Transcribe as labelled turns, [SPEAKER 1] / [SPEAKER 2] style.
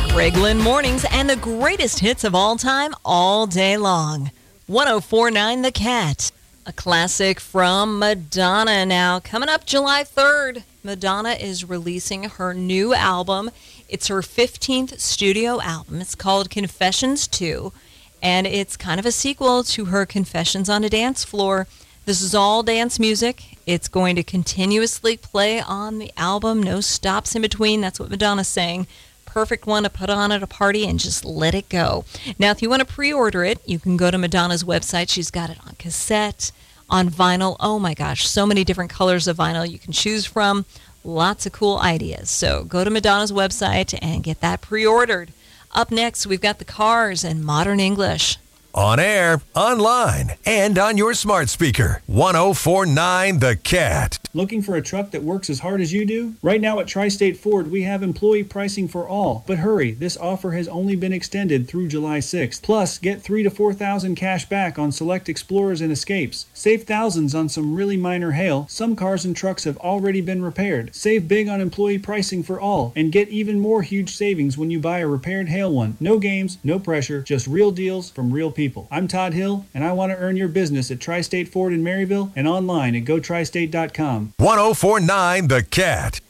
[SPEAKER 1] Craigland Mornings and the greatest hits of all time all day long. 104.9 The Cat. A classic from Madonna now. Coming up July 3rd, Madonna is releasing her new album. It's her 15th studio album. It's called Confessions 2, and it's kind of a sequel to her Confessions on a Dance Floor. This is all dance music. It's going to continuously play on the album. No stops in between. That's what Madonna's saying. Perfect one to put on at a party and just let it go. Now, if you want to pre-order it, you can go to Madonna's website. She's got it on cassette, on vinyl. Oh my gosh, so many different colors of vinyl you can choose from. Lots of cool ideas. So go to Madonna's website and get that pre-ordered. Up next, we've got the Cars and Modern English.
[SPEAKER 2] On air, online, and on your smart speaker. 104.9 The Cat.
[SPEAKER 3] Looking for a truck that works as hard as you do? Right now at Tri-State Ford, we have employee pricing for all. But hurry, this offer has only been extended through July 6th. Plus, get $3,000 to $4,000 cash back on select Explorers and Escapes. Save thousands on some really minor hail. Some cars and trucks have already been repaired. Save big on employee pricing for all. And get even more huge savings when you buy a repaired hail one. No games, no pressure, just real deals from real people. I'm Todd Hill, and I want to earn your business at Tri-State Ford in Maryville and online at GoTristate.com.
[SPEAKER 2] 104.9 The Cat.